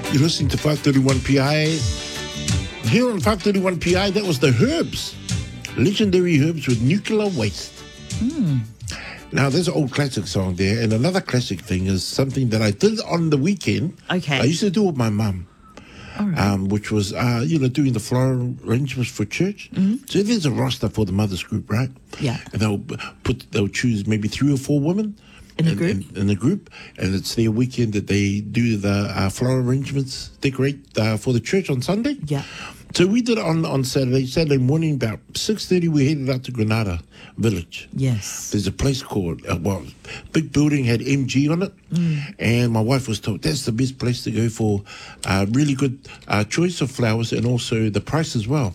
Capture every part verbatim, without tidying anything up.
You're listening to five thirty-one P I. Here on five thirty-one P I, that was the Herbs. Legendary Herbs with Nuclear Waste. Mm. Now, there's an old classic song there, and another classic thing is something that I did on the weekend. Okay. I used to do with my mum. Right. Um, which was, uh, you know, doing the floral arrangements for church. Mm-hmm. So there's a roster for the mothers group, right? Yeah. And they'll put, they'll choose maybe three or four women in a in, group. In, in a group, and it's their weekend that they do the uh, floral arrangements, decorate uh, for the church on Sunday. Yeah. So we did it on on Saturday. Saturday morning, about six thirty, we headed out to Granada Village. Yes. There's a place called, uh, well, big building, had M G on it. Mm. And my wife was told that's the best place to go for uh, really good uh, choice of flowers and also the price as well.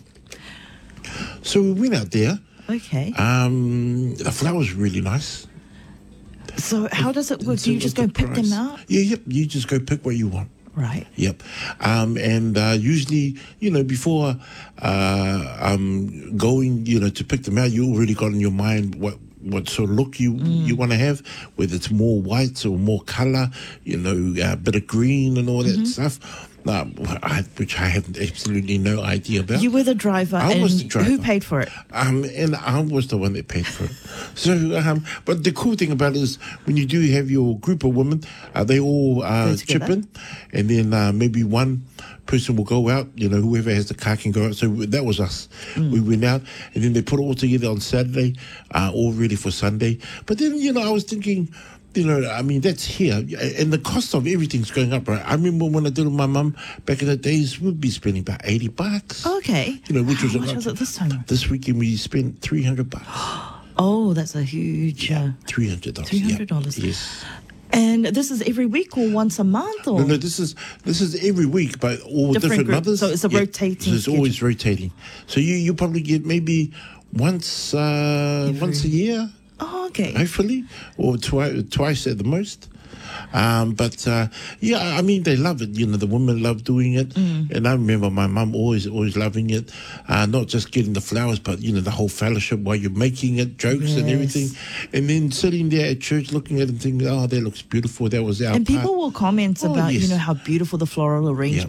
So we went out there. Okay. Um, the flowers were really nice. So how does it work? So Do you was just the go pick price. them out? Yeah, yep. You just go pick what you want. Right. Yep. Um, and uh, usually, you know, before uh, um, going, you know, to pick them out, you already got in your mind what what sort of look you Mm. you want to have, whether it's more whites or more colour, you know, a bit of green and all that Mm-hmm. stuff, uh, I, which I have absolutely no idea about. You were the driver. I and was the driver. Who paid for it? Um, and I was the one that paid for it. So, um, but the cool thing about it is when you do have your group of women, uh, they all uh, Go chip together. in, and then uh, maybe one person will go out. You know, whoever has the car can go out. So that was us. Mm. We went out, and then they put it all together on Saturday, uh, all ready for Sunday. But then, you know, I was thinking, you know, I mean, that's here. And the cost of everything's going up, right? I remember when I did it with my mum back in the days, we'd be spending about eighty bucks. Okay. You know, which How was a much lot. was it this time? This weekend we spent three hundred bucks. Oh, that's a huge. Uh, three hundred dollars. three hundred dollars. Yes. and this is every week or once a month, or No, no, this is this is every week, but all Different different, group. mothers. So it's a rotating So it's schedule. always rotating. So you you probably get maybe once uh, Every- once a year, Oh, okay. hopefully, or twice twice at the most. Um, but uh, yeah, I mean, they love it. You know, the women love doing it, Mm. and I remember my mum always, always loving it. Uh, not just getting the flowers, but you know, the whole fellowship while you're making it, jokes and Yes. everything, and then sitting there at church looking at it and thinking, "Oh, that looks beautiful." That was our And part. people will comment Oh, about, you yes. know, how beautiful the floral arrangement